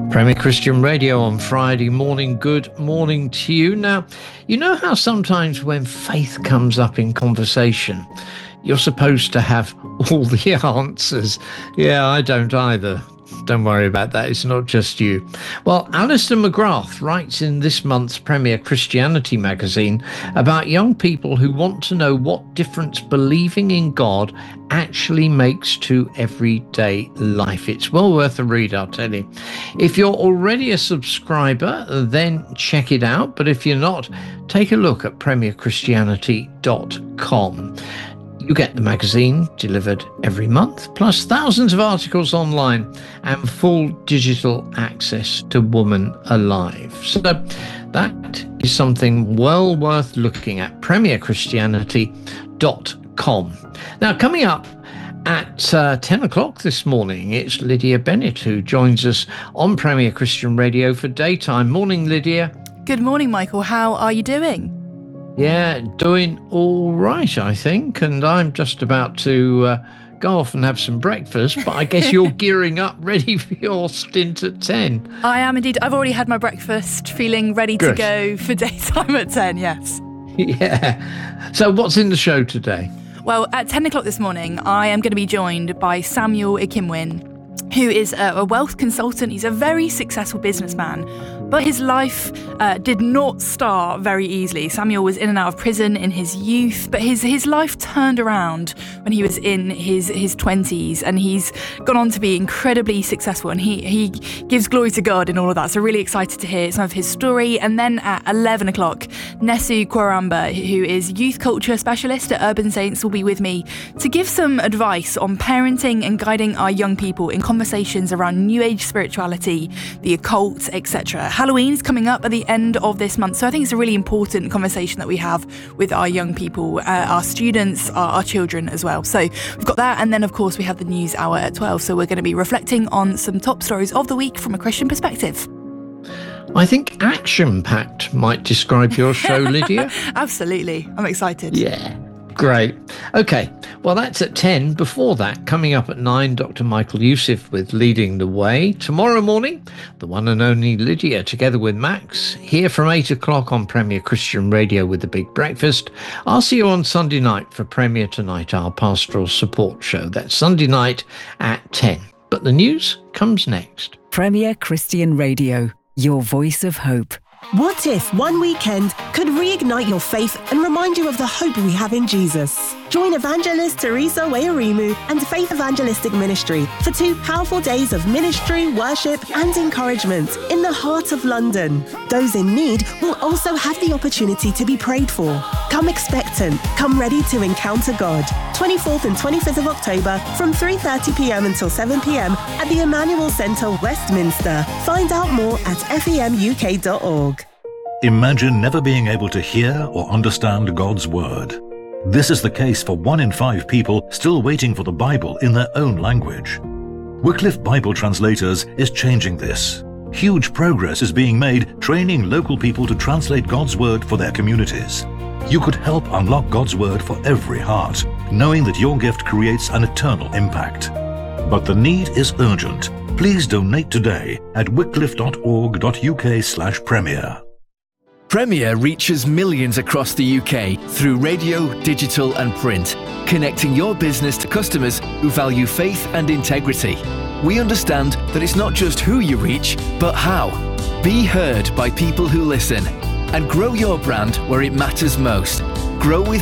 Premier Christian Radio on Friday morning. Good morning to you. Now, you know how sometimes when faith comes up in conversation, you're supposed to have all the answers. Yeah, I don't either. Don't worry about that. It's not just you. Well, Alistair McGrath writes in this month's Premier Christianity magazine about young people who want to know what difference believing in God actually makes to everyday life. It's well worth a read, I'll tell you. If you're already a subscriber, then check it out. But if you're not, take a look at premierchristianity.com. You get the magazine delivered every month, plus thousands of articles online and full digital access to Woman Alive. So that is something well worth looking at, premierchristianity.com. Now, coming up at 10 o'clock this morning, it's Lydia Bennett who joins us on Premier Christian Radio for Daytime. Morning, Lydia. Good morning, Michael. How are you doing? Yeah, doing all right, I think. And I'm just about to go off and have some breakfast. But I guess you're gearing up, ready for your stint at 10. I am indeed. I've already had my breakfast, feeling ready to go for daytime at 10, yes. Yeah. So what's in the show today? Well, at 10 o'clock this morning, I am going to be joined by Samuel Ikimwin, who is a wealth consultant. He's a very successful businessman, but his life did not start very easily. Samuel was in and out of prison in his youth, but his life turned around when he was in his 20s, and he's gone on to be incredibly successful, and he gives glory to God in all of that. So really excited to hear some of his story. And then at 11 o'clock, Nesu Kwaramba, who is youth culture specialist at Urban Saints, will be with me to give some advice on parenting and guiding our young people in conversations around New Age spirituality, the occult, etc. Halloween is coming up at the end of this month, so I think it's a really important conversation that we have with our young people, our students, our children as well. So we've got that, and then of course we have the news hour at 12, so we're going to be reflecting on some top stories of the week from a Christian perspective. I think action-packed might describe your show, Lydia. Absolutely. I'm excited. Yeah. Great. Okay, well, that's at 10. Before that, coming up at 9, Dr. Michael Youssef with Leading the Way. Tomorrow morning, the one and only Lydia, together with Max, here from 8 o'clock on Premier Christian Radio with the Big Breakfast. I'll see you on Sunday night for Premier Tonight, our pastoral support show. That's Sunday night at 10. But the news comes next. Premier Christian Radio, your voice of hope. What if one weekend could reignite your faith and remind you of the hope we have in Jesus? Join evangelist Teresa Wayarimu and Faith Evangelistic Ministry for 2 powerful days of ministry, worship and encouragement in the heart of London. Those in need will also have the opportunity to be prayed for. Come expectant, come ready to encounter God. 24th and 25th of October from 3:30pm until 7pm at the Emmanuel Centre, Westminster. Find out more at femuk.org. Imagine never being able to hear or understand God's Word. This is the case for 1 in 5 people still waiting for the Bible in their own language. Wycliffe Bible Translators is changing this. Huge progress is being made training local people to translate God's Word for their communities. You could help unlock God's Word for every heart, knowing that your gift creates an eternal impact. But the need is urgent. Please donate today at wycliffe.org.uk/premier. Premier reaches millions across the UK through radio, digital and print, connecting your business to customers who value faith and integrity. We understand that it's not just who you reach, but how. Be heard by people who listen and grow your brand where it matters most. Grow with